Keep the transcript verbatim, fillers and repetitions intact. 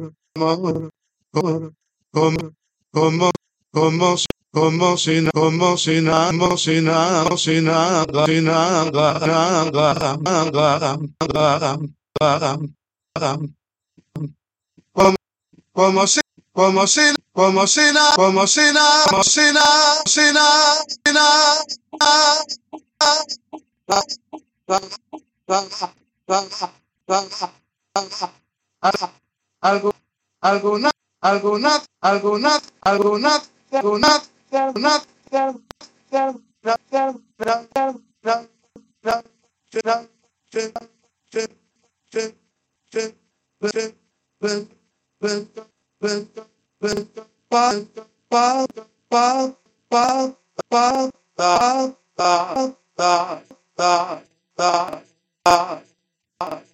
como, como, como, como, como, si- como si, na- como si nada, como si nada, como si nada, si nada, nada, nada, nada, nada, nada, como, como si, como si, como si nada, como si nada, como si nada, si nada, si nada, nada, nada, nada, nada, nada, nada, nada, algo, alguna, alguna, alguna, alguna, alguna, alguna,